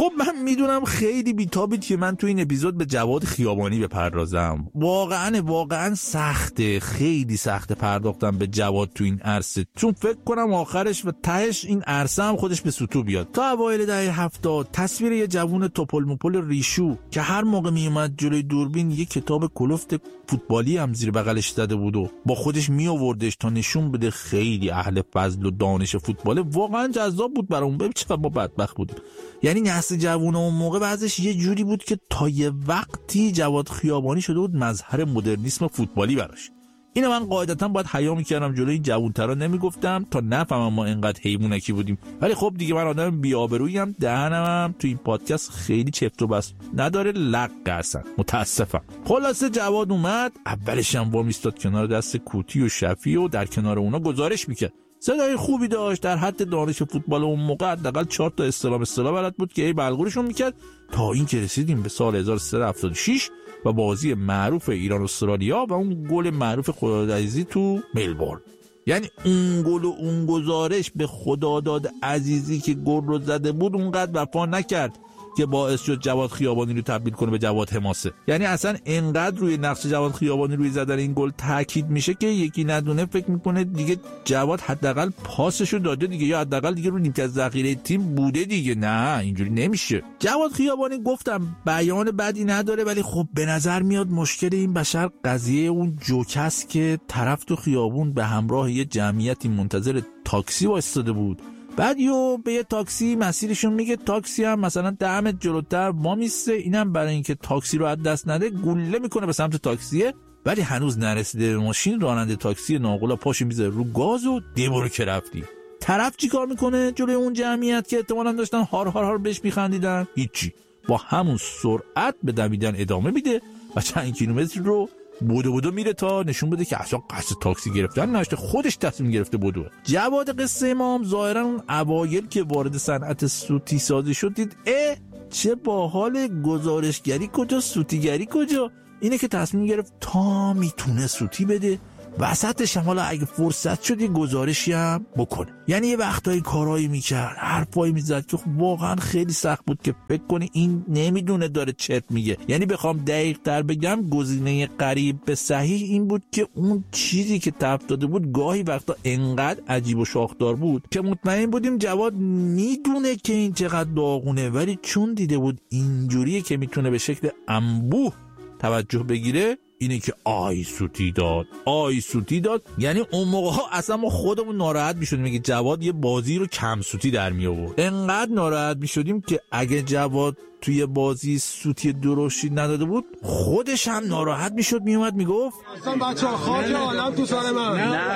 خب من میدونم خیلی بیتابید که من تو این اپیزود به جواد خیابانی بپردازم. واقعا سخته، خیلی سخته پرداختم به جواد تو این عرصه، چون فکر کنم آخرش و تهش این عرصه هم خودش به سوتو بیاد. تا اوایل دهه 70 تصویر یه جوون توپل موپل ریشو که هر موقع میومد جلوی دوربین یه کتاب کلفت فوتبالی هم زیر بغلش زده بود و با خودش میآوردش تا نشون بده خیلی اهل فضل و دانش فوتباله، واقعا جذاب بود برامون. ببین چقدر ما بدبخت بودیم. یعنی نسل جوون اون موقع بعضش یه جوری بود که تا یه وقتی جواد خیابانی شده بود مظهر مدرنیسم فوتبالی براش. اینو من قاعدتا باید حیا میکردم جلوی این جوونترا نمیگفتم تا نفهمم ما اینقدر حیوانکی بودیم. ولی خب دیگه من آدم بی‌آبروییم، دهنم تو این پادکست خیلی چفت و بست نداره، لق اصلا متاسفم. خلاصه جواد اومد، اولش هم وام ایستاد کنار دست کوتی و شفیع و در کنار اونا گزارش میکرد. صدای خوبی داشت، در حد دانش فوتبال اون موقع حداقل 4 تا اصطلاح بلد بود که ای بلغورشون میکرد، تا این که رسیدیم به سال 1376 و بازی معروف ایران استرالیا و اون گل معروف خدادادعزیزی تو ملبورن. یعنی اون گل و اون گزارش به خداداد عزیزی که گل رو زده بود اونقدر وفا نکرد که باعث شد جواد خیابانی رو تبدیل کنه به جواد حماسه. یعنی اصلا انقدر روی نقش جواد خیابانی روی زدن این گل تاکید میشه که یکی ندونه فکر میکنه دیگه جواد حداقل پاسشو داده دیگه، یا حداقل دیگه رو نیمکت ذخیره تیم بوده دیگه. نه اینجوری نمیشه. جواد خیابانی گفتم بیان بدی نداره، ولی خب به نظر میاد مشکل این بشر قضیه اون جوک است که طرف تو خیابون به همراه یه جمعیتی منتظر تاکسی وایساده بود، بعد به یه تاکسی مسیرشون میگه، تاکسی هم مثلا 10 متر جلوتر وامیسته، اینم برای اینکه تاکسی رو از دست نده گوله میکنه به سمت تاکسیه، ولی هنوز نرسیده به ماشین راننده تاکسی ناقلا پاشو میذاره رو گاز و برو که رفتی. طرف چیکار میکنه جلوی اون جمعیت که احتمالاً داشتن هار بهش میخندیدن؟ هیچی، با همون سرعت به دویدن ادامه میده و چند کیلومتر رو بودو میره تا نشون بده که اصلا قصد تاکسی گرفتن نشته، خودش تصمیم گرفته بودو. جواد قصه ما هم ظاهرا اون اوایل که وارد صنعت سوتی سازی شد دید چه باحال، گزارشگری کجا سوتیگری کجا، اینه که تصمیم گرفت تا میتونه سوتی بده، وسطش هم حالا اگه فرصت شد یه گزارشی هم بکنه. یعنی یه وقتایی کارایی میکرد، حرفایی میزد که واقعا خیلی سخت بود که فکر کنی این نمیدونه داره چت میگه. یعنی بخوام دقیق تر بگم گزینه قریب به صحیح این بود که اون چیزی که تف داده بود گاهی وقتا انقدر عجیب و شاخدار بود که مطمئن بودیم جواد میدونه که این چقدر داغونه، ولی چون دیده بود اینجوریه که میتونه به شکل انبوه توجه بگیره، اینه که آی سوتی داد. یعنی اون موقع ها اصلا ما خودمون ناراحت میشدیم میگه جواد یه بازی رو کم سوتی در می آورد. انقدر ناراحت میشدیم که اگه جواد توی بازی سوتی درشتی نداده بود خودش هم ناراحت میشد، میومد میگفت اصلا بچه‌ها خاک عالم تو سر من.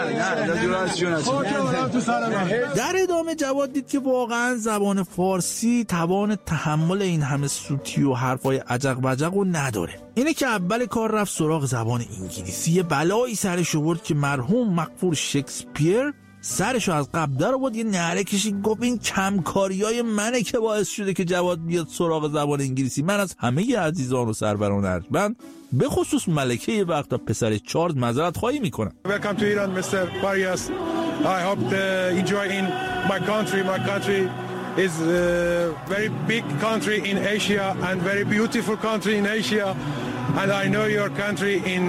نه خاک عالم تو سر من. در ادامه جواد دید که واقعا زبان فارسی توان تحمل این همه سوتی و حرفای عجق بجق رو نداره. اینه که اول کار رفت سراغ زبان انگلیسی. یه بلایی سرش آورد که مرحوم مغفور شکسپیر سرشو از قبل در آورد، یه نعره کشید گفت این کمکاریای منه که باعث شده که جواد بیاد سراغ زبان انگلیسی. من از همه عزیزان و سروران ارجمند به خصوص ملکه یه وقتا پسر چارلز معذرت خواهی میکنم. Welcome to Iran, Mr. Farias. I hope you enjoy in my country. My country is a very big country in Asia and very beautiful country in Asia. And I know your country in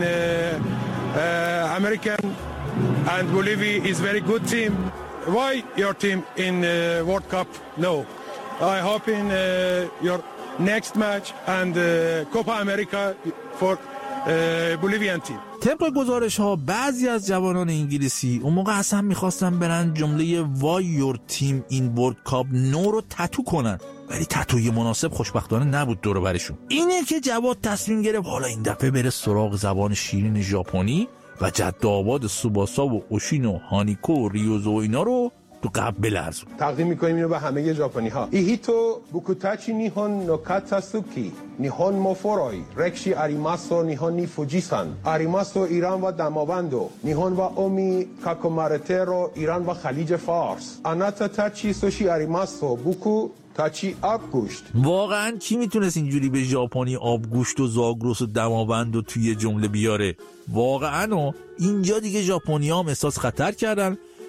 American and Bolivia is very good team. Why your team in World Cup? No. I hope in your next match and Copa America for Bolivian team. طبق گزارش ها بعضی از جوانان انگلیسی اون موقع اصلا میخواستن برن جمله وای یور تیم این ورلد کاپ نو رو تتو کنن، ولی تتوی مناسب خوشبختانه نبود دور برشون. اینه که جواد تصمیم گرفت حالا این دفعه بره سراغ زبان شیرین ژاپنی و جد آباد سوباسا و اوشین و هانیکو و ریوزو و اینا رو تو قبل بلرزون. تقدیم میکنیم اینو به همه ژاپنی ها. ایهیتو بوکوتاچی نیهون نوکاتسوکی نیهون موفورای رکشی آریماسو نیهون نی فوجیسان آریماسو ایران و دماوندو نیهون و اومی کاکومارترو ایران و خلیج فارس آناتا تاچی سوشی آریماسو بوکو تاچی آبگوشت. واقعا کی میتونست اینجوری به ژاپنی آبگوشت و زاگرس و دماوند و توی جمله بیاره؟ واقعا اینجا دیگه ژاپنی‌ها هم احساس خطر کردن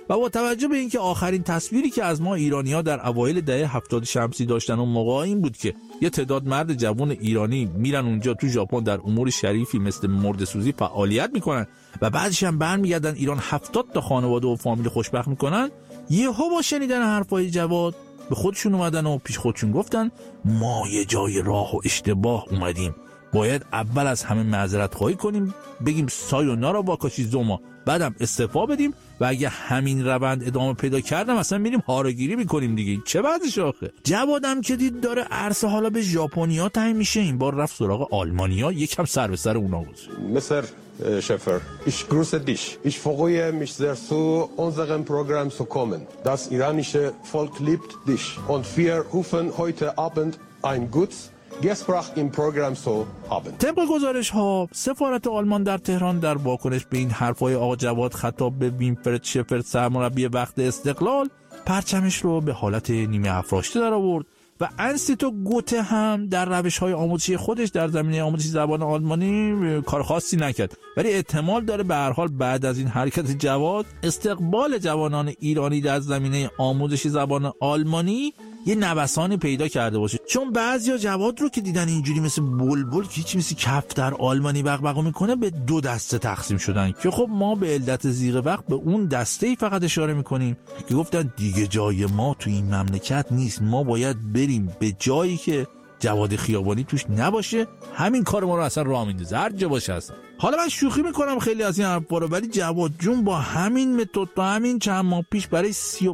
و با توجه به اینکه آخرین تصویری که از ما ایرانی‌ها در اوایل دهه 70 شمسی داشتن اون موقع این بود که یه تعداد مرد جوان ایرانی میرن اونجا تو ژاپن در امور شریفی مثل مرده‌سوزی فعالیت میکنن و بعدش هم برمیگردن ایران 70 تا خانواده و فامیل خوشبخت میکنن، یهو با شنیدن حرفای جواد به خودشون اومدن و پیش خودشون گفتن ما یه جای راه و اشتباه اومدیم، باید اول از همه معذرت خواهی کنیم، بگیم سایونارا واکاشی زوما، بعدم استعفا بدیم و اگه همین روند ادامه پیدا کردم اصلا میریم هاراگیری میکنیم دیگه. چه بعدش آخه؟ جوادم که دید داره عرصه حالا به ژاپنیا تعیین میشه، این بار رفت سراغ آلمانیا، یکم سر به سر اونا گذاشت. Mr. Schäfer, ich grüße dich. Ich freue mich sehr zu unserem Programm zu kommen. Das iranische Volk liebt dich und wir rufen heute Abend ein gutes Gespräch im Programm zu haben. طبق گزارش ها سفارت آلمان در تهران در واکنش به این حرفای آقا جواد خطاب به وینفرد شفرد سرمربی وقت استقلال پرچمش رو به حالت نیمه افراشته در آورد و انستیتو گوته هم در روش‌های آموزشی خودش در زمینه آموزش زبان آلمانی کار خاصی نکرد، ولی احتمال داره به هر حال بعد از این حرکت جواد استقبال جوانان ایرانی در زمینه آموزش زبان آلمانی یه نوسانی پیدا کرده باشه، چون بعضیا جواد رو که دیدن اینجوری مثل بلبل که هیچ مثل کف در آلمانی بغبغ میکنه به دو دسته تقسیم شدن که خب ما به علت زیغ وقت به اون دسته‌ای فقط اشاره میکنیم که گفتن دیگه جای ما تو این مملکت نیست، ما باید بریم به جایی که جواد خیابانی توش نباشه، همین کار ما رو اصلا راه میندازه هر جا باشه اصلا. حالا من شوخی میکنم خیلی از این حرفا رو، ولی جواد جون با همین متد تا همین چند ماه پیش برای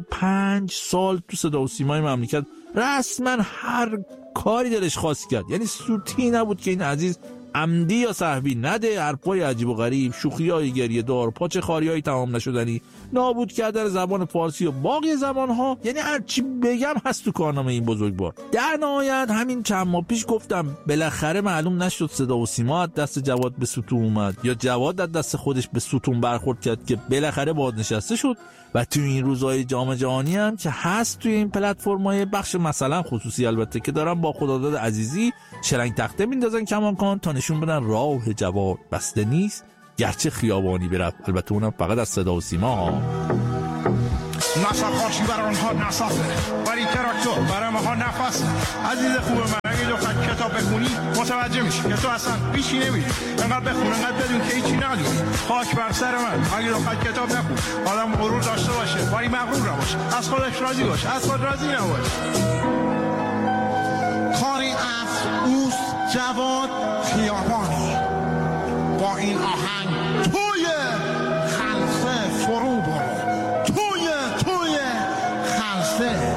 35 سال تو صدا و سیمای مملکت رسما هر کاری دلش خواست کرد، یعنی سوتی نبود که این عزیز عمدی یا صحبی نده حرفای عجیب و غریب، شوخیای گریه دار، پاچه خاریای تمام نشدنی، نابود کردن زبان فارسی و باقی زبانها، یعنی هر چی بگم هست تو کارنامه این بزرگوار. در نهایت همین چند ماه پیش گفتم بالاخره معلوم نشد صدا و سیما از دست جواد به ستون اومد یا جواد از دست خودش به ستون برخورد کرد که بالاخره بازنشسته شد و تو این روزهای جام جهانی هم که هست توی این پلتفرم‌های بخش مثلا خصوصی البته که دارن با خداداد عزیزی شرنگ تخته میندازن کماکان تا نشون بدن راه جواد بسته نیست گرچه خیابانی برفت، البته اونم فقط از صدا و سیما ها. نصف خارشی برای آنها نصفه ولی تراکتور برای ماها نفسه. عزیز خوب من اگه دو خط کتاب بخونی متوجه میشی که تو اصلا بیشی نمیری، انقدر بخون انقدر بدون که هیچی ندونی. خاک بر سر من اگه دو خط کتاب نخون. آدم غرور داشته باشه ولی مغرور نباشه، از خودش راضی باشه از خود راضی نباشه. کاری از اوست جواد خیابانی با این آهنگ توی خلصه فرو برو، توی خلصه.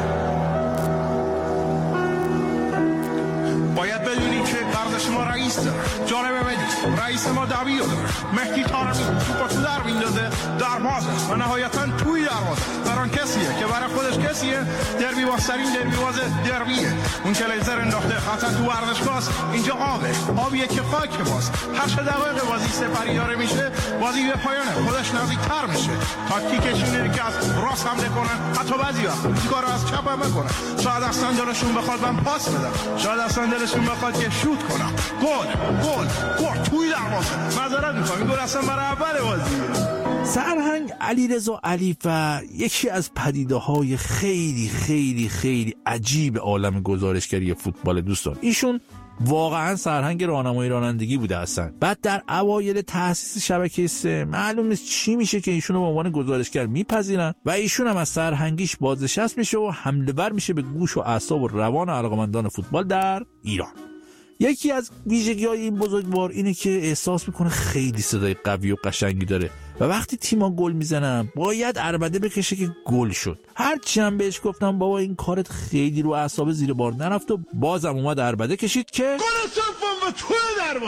باید بدونی که قرضش ما رئیس داره، جالبه بدید رئیس ما دبیر داره، مهدی طارمی توپا تو در میندازه دروازه و نهایتا توی دروازه بران کسیه که برای خودش کسیه، دربی بازترین دربی باز دربیه. اون که لیزر انداخته خطا تو ورزشگاهست، اینجا آبیه که خاک باز. هر چه دقیقه بازی سپری داره میشه بازی به پایانه، خودش نزدیک‌تر میشه. تاکتیکشون اینه که از راست حمله کنن، حتی بعضی وقت این کارو از چپ هم بکنن. شاید اصلا دلشون بخواد من پاس بدم، شاید اصلا دلشون بخواد که شوت کنم. گل توی دروازه. معذرت می‌خوام این گل اصلا برای اول بازیه. سرهنگ علیرضا علیفر یکی از پدیده‌های خیلی خیلی خیلی عجیب عالم گزارشگری فوتبال دوستان. ایشون واقعا سرهنگ راهنمایی رانندگی بوده اصلا. بعد در اوایل تأسیس شبکه 3 معلوم نیست چی میشه که ایشون رو به عنوان گزارشگر میپذیرن و ایشون هم از سرهنگیش بازنشسته میشه و حمله ور میشه به گوش و اعصاب و روان علاقه‌مندان فوتبال در ایران. یکی از ویژگی‌های این بزرگوار اینه که احساس میکنه خیلی صدای قوی و قشنگی داره و وقتی تیم‌ها گل میزنن باید عربده بکشه که گل شد. هرچی هم بهش گفتم بابا این کارت خیلی رو اعصاب زیر بار نرفت و بازم اومد عربده کشید که گل سوم و توی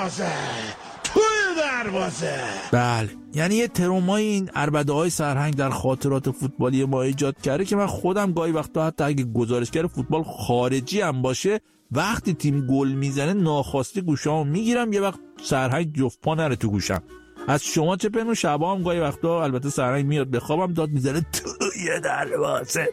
دروازه. بله، یعنی یه ترومای این عربده‌های سرهنگ در خاطرات فوتبالی ما ایجاد کرده که من خودم گاهی وقتا حتی اگه گزارشگر فوتبال خارجی هم باشه وقتی تیم گل میزنه ناخواسته گوشامو میگیرم، یه وقت سرهنگ جفت پا نره تو گوشم. از شما چه پنو شبا هم گاهی وقتا البته سرهنگ میاد بخوابم داد میزنه توی دروازه.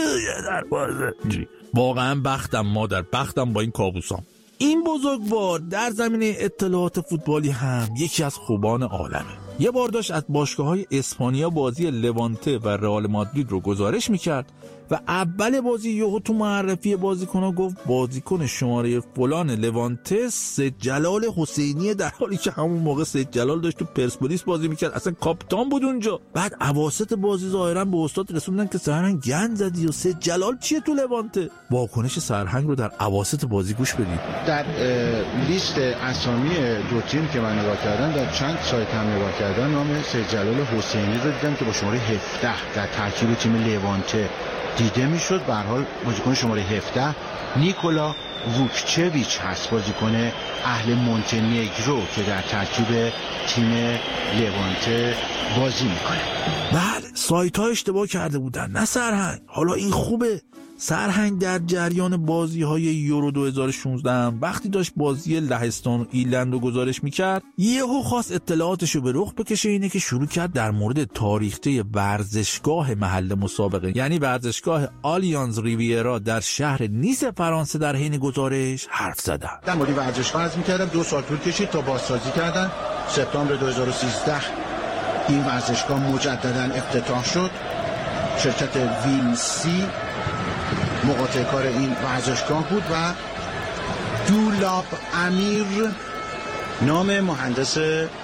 واقعا بختم با این کابوسام. این بزرگوار در زمینه اطلاعات فوتبالی هم یکی از خوبان عالمه. یه بار داشت از باشگاه‌های اسپانیا بازی لوانته و رئال مادرید رو گزارش میکرد و اول بازی یهو تو معرفی بازیکن‌ها گفت بازیکن شماره فلان لوانته سید جلال حسینی، در حالی که همون موقع سید جلال داشت تو پرسپولیس بازی میکرد، اصلا کاپیتان بود اونجا. بعد اواسط بازی ظاهرا به استاد رسوندن که سرهنگ گند زدی و سید جلال چیه تو لوانته. واکنش سرهنگ رو در اواسط بازی گوش بدید. در لیست اسامی دو تیم که من نگاه کردم، در چند سایت هم نگاه کردم، نام سید جلال حسینی رو دیدم که با شماره 17 در ترکیب تیم لوانته دیده میشد. به هر حال بازیکن شماره 17 نیکولا ووکچویچ هست، بازیکن اهل مونتنگرو که در ترکیب تیم لوانته بازی میکنه. بله، سایت ها اشتباه کرده بودن، نه سرهنگ. حالا این خوبه. سرهنگ در جریان بازی های یورو 2016 وقتی داشت بازی لهستان و ایرلند رو گزارش میکرد، یهو خواست اطلاعاتشو به رخ بکشه. اینه که شروع کرد در مورد تاریخچه ورزشگاه محل مسابقه، یعنی ورزشگاه آلیانز ریویرا در شهر نیس فرانسه در حین گزارش حرف زدن. در مورد ورزشگاه عرض میکردم 2 سال طول کشید تا بازسازی کردن. سپتامبر 2013 این ورزشگاه مجددا افتتاح شد. شرکت ویلسی مقاطع کار این ورزشگاه بود و دولاب امیر نام مهندس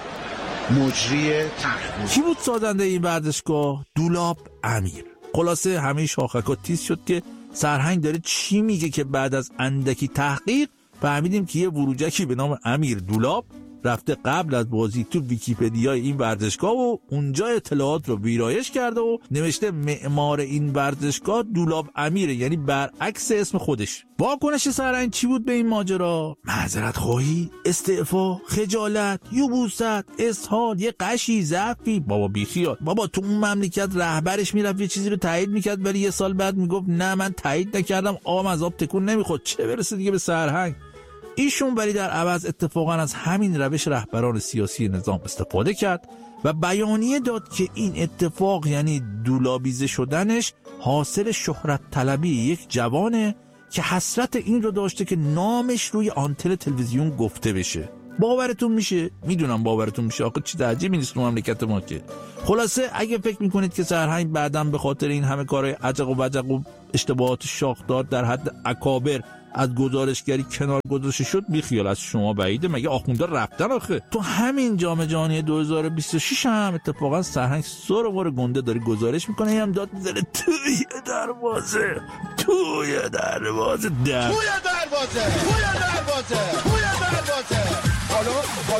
مجری طرح بود. کی بود سازنده این ورزشگاه؟ دولاب امیر. خلاصه همه شاخک‌ها تیز شد که سرهنگ داره چی میگه، که بعد از اندکی تحقیق فهمیدیم که یه وروجکی به نام امیر دولاب رفته قبل از بازی تو ویکی‌پدیا این ورزشگاه و اونجا اطلاعات رو ویرایش کرده و نوشته معمار این ورزشگاه دولاب امیره، یعنی برعکس اسم خودش. واکنش سرهنگ چی بود به این ماجرا؟ معذرت خواهی، استعفا، خجالت، یبوست، اسهال، یه قشی، ضعفی؟ بابا بیخیال. بابا تو اون مملکت رهبرش میرفت یه چیزی رو تایید میکرد، ولی یه سال بعد میگفت نه من تایید نکردم، آب از آب تکون نمیخورد. چه برسه دیگه به سرهنگ. ایشون ولی در عوض اتفاقا از همین روش رهبران سیاسی نظام استفاده کرد و بیانیه داد که این اتفاق، یعنی دولابیزه شدنش، حاصل شهرت طلبی یک جوانه که حسرت این رو داشته که نامش روی آنتن تلویزیون گفته بشه. باورتون میشه؟ میدونم باورتون میشه، آخه چیز عجیبی نیست تو مملکت ما که. خلاصه اگه فکر میکنید که سرهنگ بعداً به خاطر این همه کارهای عجق و وجق و اشتباهات شاخدار در حد اکابر از گزارشگری کنار گذاشته شد، بی خیال، از شما بعیده. مگه آخونده رفتن آخه؟ تو همین جام جهانی 2026 هم اتفاقا سرهنگ سر گنده داره گزارش میکنه، هم داد میزنه توی دروازه. حالا